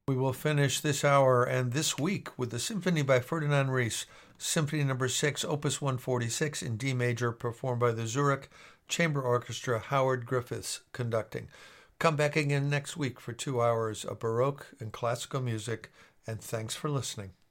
We will finish this hour and this week with the Symphony by Ferdinand Ries, Symphony No. 6, Opus 146 in D major, performed by the Zurich Chamber Orchestra, Howard Griffiths conducting. Come back again next week for 2 hours of Baroque and classical music, and thanks for listening.